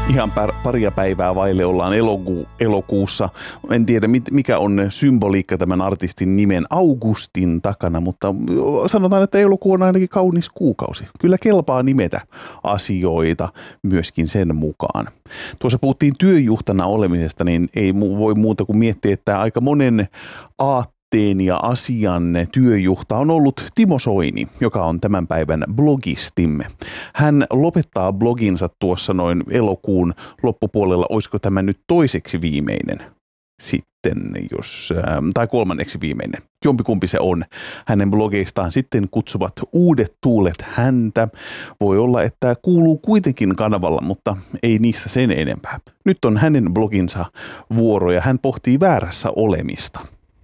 Ihan paria päivää vaille ollaan elokuussa. En tiedä, mikä on symboliikka tämän artistin nimen Augustin takana, mutta sanotaan, että elokuu on ainakin kaunis kuukausi. Kyllä kelpaa nimetä asioita myöskin sen mukaan. Tuossa puhuttiin työjuhtana olemisesta, niin ei voi muuta kuin miettiä, että aika monen aatteen ja asian työjuhta on ollut Timo Soini, joka on tämän päivän blogistimme. Hän lopettaa bloginsa tuossa noin elokuun loppupuolella. Olisiko tämä nyt toiseksi viimeinen sitten, tai kolmanneksi viimeinen. Jompikumpi se on. Hänen blogeistaan sitten kutsuvat uudet tuulet häntä. Voi olla, että kuuluu kuitenkin kanavalla, mutta ei niistä sen enempää. Nyt on hänen bloginsa vuoro ja hän pohtii väärässä olemista.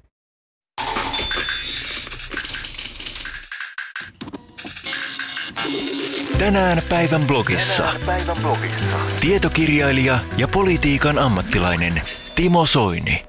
Tänään päivän blogissa. Tietokirjailija ja politiikan ammattilainen Timo Soini.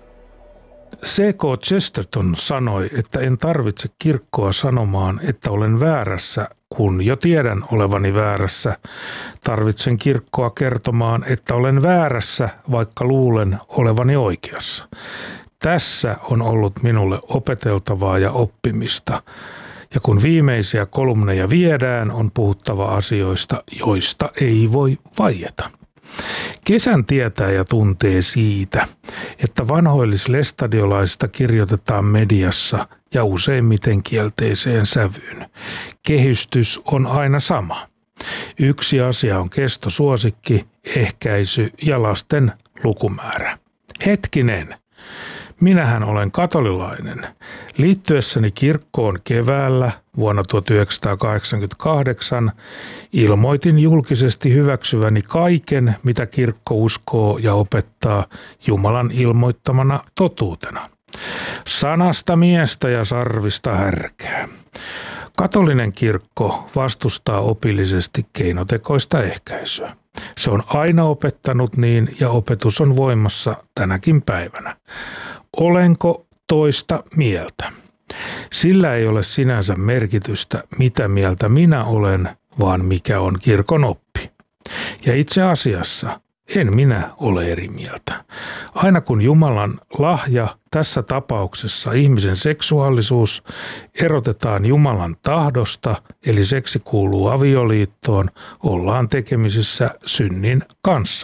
C.K. Chesterton sanoi, että en tarvitse kirkkoa sanomaan, että olen väärässä, kun jo tiedän olevani väärässä. Tarvitsen kirkkoa kertomaan, että olen väärässä, vaikka luulen olevani oikeassa. Tässä on ollut minulle opeteltavaa ja oppimista. Ja kun viimeisiä kolumneja viedään, on puhuttava asioista, joista ei voi vaieta. Kesän tietää ja tuntee siitä, että vanhoillislestadiolaisista kirjoitetaan mediassa ja useimmiten kielteiseen sävyyn. Kehystys on aina sama. Yksi asia on kestosuosikki, ehkäisy ja lasten lukumäärä. Hetkinen! Minähän olen katolilainen. Liittyessäni kirkkoon keväällä vuonna 1988 ilmoitin julkisesti hyväksyväni kaiken, mitä kirkko uskoo ja opettaa Jumalan ilmoittamana totuutena. Sanasta miestä ja sarvista härkää. Katolinen kirkko vastustaa opillisesti keinotekoista ehkäisyä. Se on aina opettanut niin ja opetus on voimassa tänäkin päivänä. Olenko toista mieltä? Sillä ei ole sinänsä merkitystä, mitä mieltä minä olen, vaan mikä on kirkon oppi. Ja itse asiassa en minä ole eri mieltä. Aina kun Jumalan lahja, tässä tapauksessa ihmisen seksuaalisuus, erotetaan Jumalan tahdosta, eli seksi kuuluu avioliittoon, ollaan tekemisissä synnin kanssa.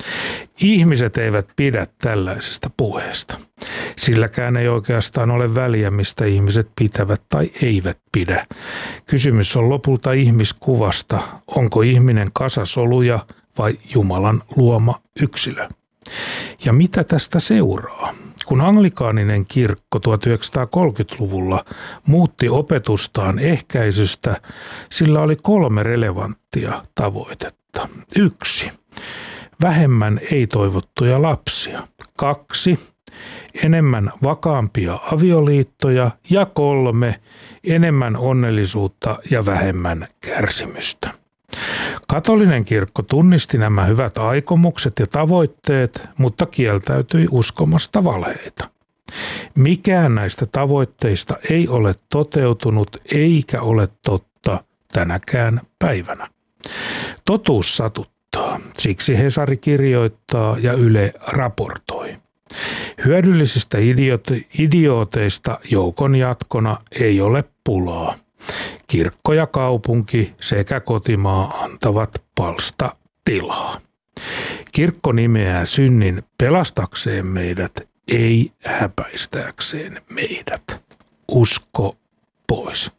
Ihmiset eivät pidä tällaisesta puheesta. Silläkään ei oikeastaan ole väliä, mistä ihmiset pitävät tai eivät pidä. Kysymys on lopulta ihmiskuvasta. Onko ihminen kasa soluja vai Jumalan luoma yksilö? Ja mitä tästä seuraa? Kun anglikaaninen kirkko 1930-luvulla muutti opetustaan ehkäisystä, sillä oli 3 relevanttia tavoitetta. 1. Vähemmän ei-toivottuja lapsia. 2. Enemmän vakaampia avioliittoja. Ja 3. Enemmän onnellisuutta ja vähemmän kärsimystä. Katolinen kirkko tunnisti nämä hyvät aikomukset ja tavoitteet, mutta kieltäytyi uskomasta valheita. Mikään näistä tavoitteista ei ole toteutunut eikä ole totta tänäkään päivänä. Totuus satuttaa. Siksi Hesari kirjoittaa ja Yle raportoi. Hyödyllisistä idiooteista joukon jatkona ei ole pulaa. Kirkko ja kaupunki sekä kotimaa antavat palstatilaa. Kirkko nimeää synnin pelastakseen meidät, ei häpäistääkseen meidät. Usko pois.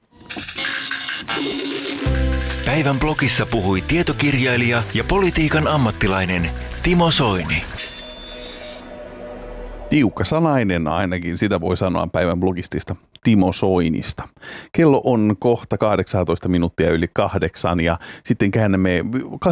Päivän blogissa puhui tietokirjailija ja politiikan ammattilainen Timo Soini. Tiukka sanainen ainakin, sitä voi sanoa päivän blogistista Timo Soinista. Kello on kohta 18 minuuttia yli 8 ja sitten käännämme